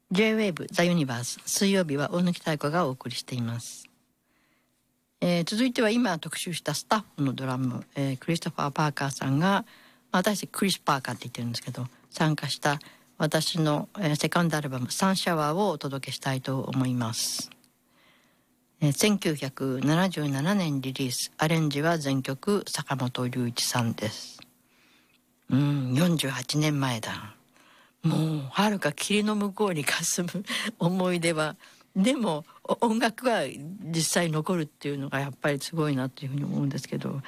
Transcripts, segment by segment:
J-Wave The Universe 水曜日は大貫妙子がお送りしています。続いては今特集したスタッフのドラム、クリストファー・パーカーさんが、私クリス・パーカーって言ってるんですけど、参加した私の、セカンドアルバムサンシャワーをお届けしたいと思います。1977年リリース、アレンジは全曲坂本龍一さんです。48年前だ。もうはるか霧の向こうに霞む思い出は、でも音楽は実際残るっていうのがやっぱりすごいなっていうふうに思うんですけど、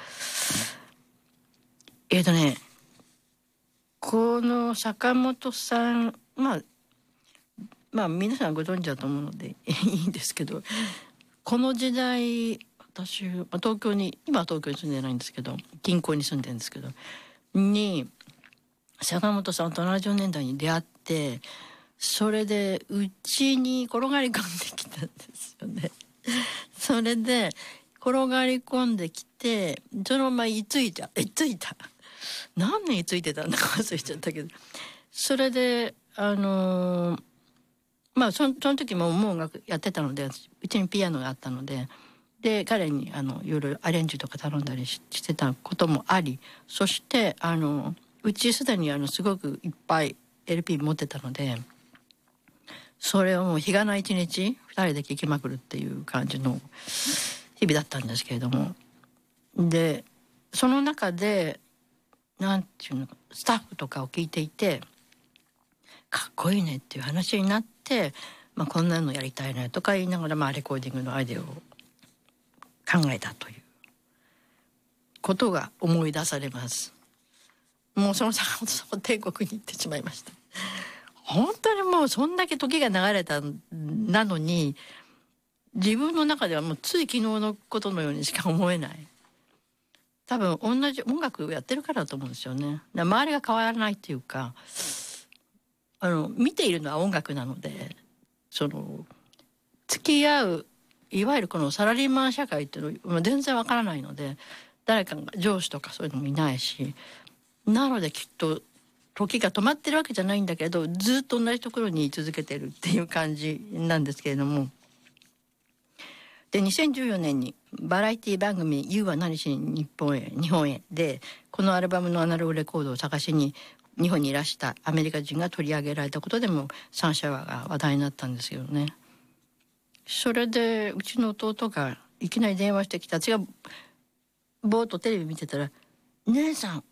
この坂本さん、まあ皆さんご存知だと思うのでいいんですけど、この時代私今は東京に住んでないんですけど、近郊に住んでるんですけどに坂本さんと70年代に出会って、それでうちに転がり込んできたんですよね。それで転がり込んできて、そのまま居ついた何年居ついてたんだか忘れちゃったけど、それでまあその時ももう音楽やってたので、うちにピアノがあったので、彼にいろいろアレンジとか頼んだりしてたこともあり、そしてうちすでにすごくいっぱい LP 持ってたので、それをもう日がない一日2人で聴きまくるっていう感じの日々だったんですけれども、でその中でなんていうの、スタッフとかを聞いていて、かっこいいねっていう話になって、こんなのやりたいねとか言いながら、レコーディングのアイデアを考えたということが思い出されます。もうその坂本さんも天国に行ってしまいました。本当にもうそんだけ時が流れたなのに、自分の中ではもうつい昨日のことのようにしか思えない。多分同じ音楽をやってるからだと思うんですよね。周りが変わらないっていうか、見ているのは音楽なので、付き合ういわゆるこのサラリーマン社会っていうのは全然わからないので、誰かが上司とかそういうのもいないし、なのできっと時が止まってるわけじゃないんだけど、ずっと同じところに居続けてるっていう感じなんですけれども、で2014年にバラエティ番組 You は何しに日本へで、このアルバムのアナログレコードを探しに日本にいらしたアメリカ人が取り上げられたことでもサンシャワーが話題になったんですけどね。それでうちの弟がいきなり電話してきた。私がぼーっとテレビ見てたら、姉さん